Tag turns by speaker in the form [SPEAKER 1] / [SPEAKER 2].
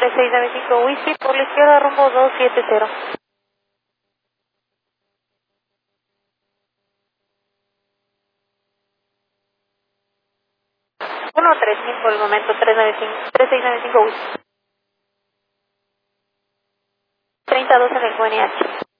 [SPEAKER 1] 3695 Whisky, por la izquierda rumbo 270. 13000 por el momento, 3695 Whisky. 3012 en el QNH.